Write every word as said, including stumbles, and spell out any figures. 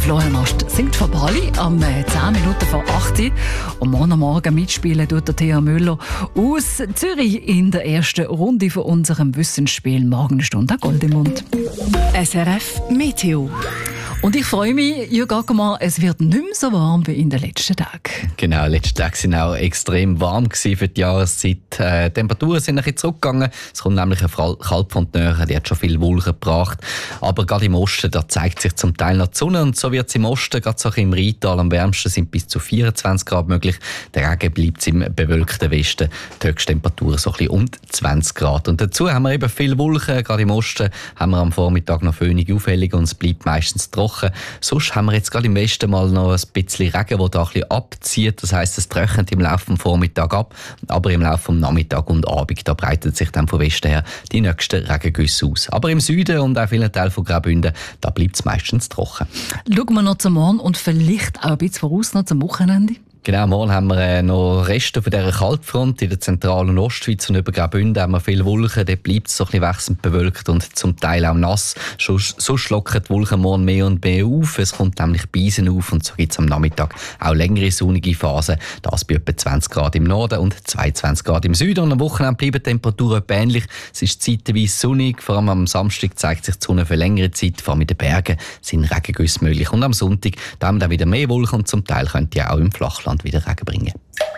Florian Ast singt von Bali am äh, zehn Minuten vor acht Uhr. Und morgen am Morgen mitspielen tut der Thea Müller aus Zürich in der ersten Runde von unserem Wissensspiel Morgenstunde Goldemund. S R F Meteo. Und ich freue mich, Jürg Ackermann, es wird nicht mehr so warm wie in den letzten Tagen. Genau, die letzten Tage waren auch extrem warm für die Jahreszeit. Äh, die Temperaturen sind ein bisschen zurückgegangen. Es kommt nämlich eine Kaltfront näher, die hat schon viel Wolken gebracht. Aber gerade im Osten, da zeigt sich zum Teil noch die Sonne. Und so wird es im Osten, gerade so im Rheintal am wärmsten, sind bis zu vierundzwanzig Grad möglich. Der Regen bleibt im bewölkten Westen. Die Höchsttemperatur so ein bisschen um zwanzig Grad. Und dazu haben wir eben viele Wolken. Gerade im Osten haben wir am Vormittag noch föhnige Aufhellung und es bleibt meistens trocken. Sonst haben wir jetzt gerade im Westen mal noch ein bisschen Regen, der da ein bisschen abzieht. Das heisst, es trocknet im Laufe des Vormittags ab, aber im Laufe des Nachmittags und Abend, da breitet sich dann von Westen her die nächsten Regengüsse aus. Aber im Süden und auch vielen Teilen von Graubünden, da bleibt es meistens trocken. Schauen wir noch zum Morgen und vielleicht auch ein bisschen voraus noch zum Wochenende. Genau, morgen haben wir äh, noch Reste von dieser Kaltfront in der zentralen Ostschweiz und über Graubünden haben wir viele Wolken. Dort bleibt es so ein bisschen wechselnd bewölkt und zum Teil auch nass. Sonst lockern die Wolken morgen mehr und mehr auf. Es kommt nämlich Beisen auf und so gibt es am Nachmittag auch längere sonnige Phasen. Das bei etwa zwanzig Grad im Norden und zweiundzwanzig Grad im Süden. Und am Wochenende bleiben die Temperaturen ähnlich. Es ist zeitweise sonnig. Vor allem am Samstag zeigt sich die Sonne für längere Zeit. Vor allem in den Bergen sind Regengüsse möglich. Und am Sonntag da haben wir dann wieder mehr Wolken und zum Teil könnt ihr auch im Flachland wieder Regen bringen.